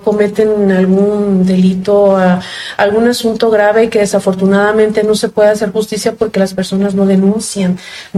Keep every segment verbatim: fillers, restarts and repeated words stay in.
cometen algún delito, a, algún asunto grave que desafortunadamente no se puede hacer justicia porque las personas no denuncian,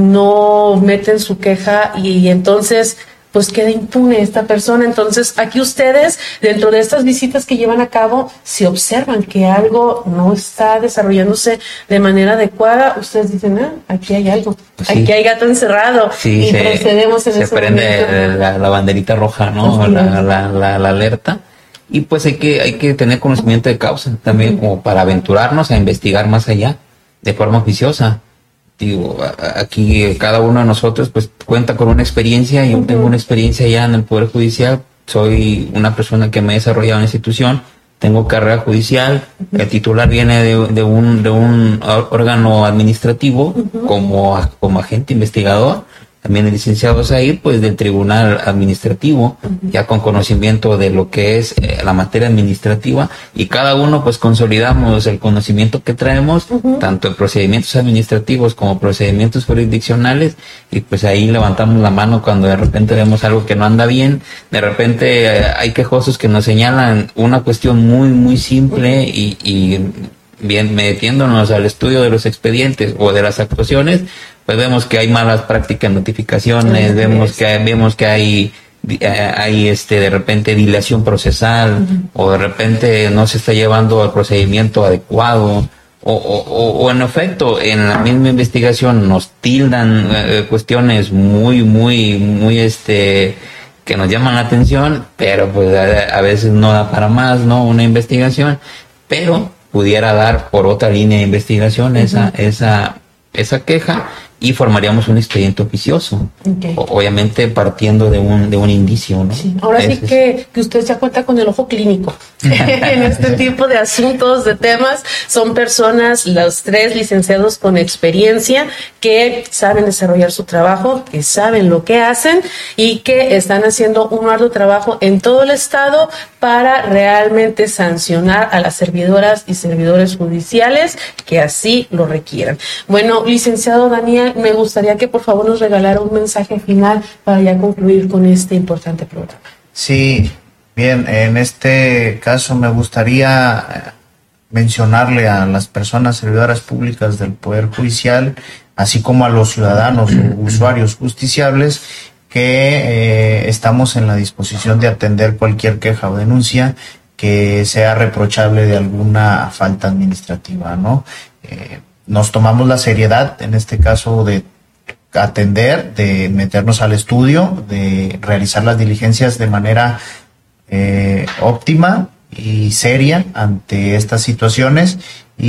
no meten su queja y, y entonces pues queda impune esta persona. Entonces, aquí ustedes, dentro de estas visitas que llevan a cabo, si observan que algo no está desarrollándose de manera adecuada, ustedes dicen, ah, aquí hay algo, sí. aquí hay gato encerrado, sí, y se, procedemos en se ese prende la, la banderita roja, ¿no? La, la, la, la alerta. Y pues hay que, hay que tener conocimiento de causa también, uh-huh. como para aventurarnos a investigar más allá, de forma oficiosa. Digo, aquí cada uno de nosotros pues cuenta con una experiencia. Yo uh-huh. tengo una experiencia ya en el Poder Judicial, soy una persona que me he desarrollado en la institución, tengo carrera judicial, uh-huh. el titular viene de, de un de un órgano administrativo uh-huh. como, como agente investigador, también el licenciado Zahir pues del Tribunal Administrativo, uh-huh. ya con conocimiento de lo que es eh, la materia administrativa, y cada uno pues consolidamos el conocimiento que traemos, uh-huh. tanto en procedimientos administrativos como procedimientos jurisdiccionales, y pues ahí levantamos la mano cuando de repente vemos algo que no anda bien. De repente eh, hay quejosos que nos señalan una cuestión muy muy simple, uh-huh. y, y bien metiéndonos al estudio de los expedientes o de las actuaciones, pues vemos que hay malas prácticas, notificaciones, sí, vemos es. que hay, vemos que hay hay este de repente dilación procesal, uh-huh. o de repente no se está llevando al procedimiento adecuado, o, o, o en efecto en la misma investigación nos tildan eh, cuestiones muy muy muy este que nos llaman la atención, pero pues a, a veces no da para más, ¿no? Una investigación, pero pudiera dar por otra línea de investigación uh-huh. esa esa esa queja, y formaríamos un expediente oficioso, okay. o, obviamente partiendo de un de un indicio, ¿no? Sí. Ahora sí que, que usted ya cuenta con el ojo clínico en este tipo de asuntos, de temas. Son personas, los tres licenciados con experiencia, que saben desarrollar su trabajo, que saben lo que hacen y que están haciendo un arduo trabajo en todo el estado para realmente sancionar a las servidoras y servidores judiciales que así lo requieran. Bueno, licenciado Daniel, me gustaría que por favor nos regalara un mensaje final para ya concluir con este importante programa. Sí, bien, en este caso me gustaría mencionarle a las personas servidoras públicas del Poder Judicial, así como a los ciudadanos o usuarios justiciables, que eh, estamos en la disposición de atender cualquier queja o denuncia que sea reprochable de alguna falta administrativa, ¿no? Eh, Nos tomamos la seriedad, en este caso, de atender, de meternos al estudio, de realizar las diligencias de manera eh, óptima y seria ante estas situaciones,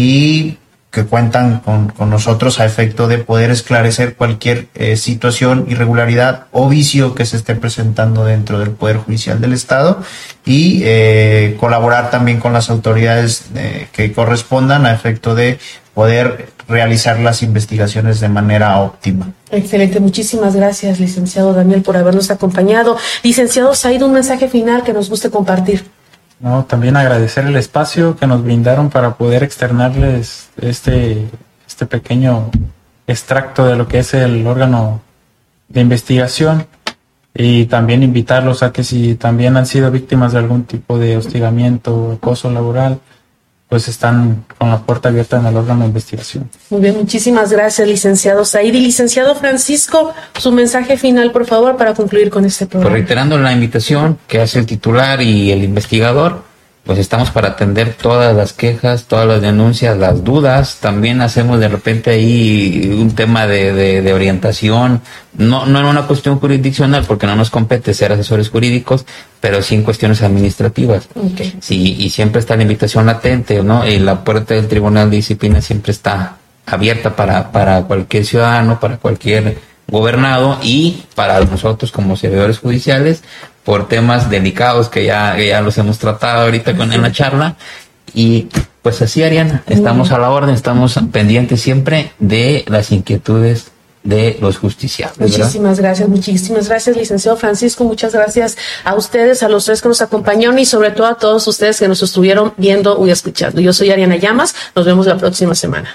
y que cuentan con, con nosotros a efecto de poder esclarecer cualquier eh, situación, irregularidad o vicio que se esté presentando dentro del Poder Judicial del Estado, y eh, colaborar también con las autoridades eh, que correspondan a efecto de poder realizar las investigaciones de manera óptima. Excelente, muchísimas gracias, licenciado Daniel, por habernos acompañado. Licenciado Zahir, un mensaje final que nos guste compartir. No, también agradecer el espacio que nos brindaron para poder externarles este, este pequeño extracto de lo que es el órgano de investigación, y también invitarlos a que si también han sido víctimas de algún tipo de hostigamiento o acoso laboral, pues están con la puerta abierta en el órgano de investigación. Muy bien, muchísimas gracias, licenciado Zahir. Y licenciado Francisco, su mensaje final, por favor, para concluir con este programa. Pues reiterando la invitación que hace el titular y el investigador, pues estamos para atender todas las quejas, todas las denuncias, las dudas. También hacemos de repente ahí un tema de, de, de orientación, no, no en una cuestión jurisdiccional, porque no nos compete ser asesores jurídicos, pero sí en cuestiones administrativas. Okay. Sí, y siempre está la invitación latente, ¿no? Y la puerta del Tribunal de Disciplina siempre está abierta para, para cualquier ciudadano, para cualquier gobernado, y para nosotros como servidores judiciales, por temas delicados que ya, que ya los hemos tratado ahorita con, en la charla. Y pues así, Ariana, estamos a la orden, estamos pendientes siempre de las inquietudes de los justiciables. Muchísimas ¿verdad? gracias, muchísimas gracias, licenciado Francisco. Muchas gracias a ustedes, a los tres que nos acompañaron, y sobre todo a todos ustedes que nos estuvieron viendo y escuchando. Yo soy Ariana Llamas, nos vemos la próxima semana.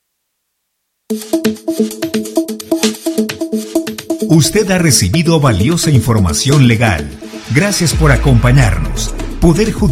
Usted ha recibido valiosa información legal. Gracias por acompañarnos. Poder Judicial.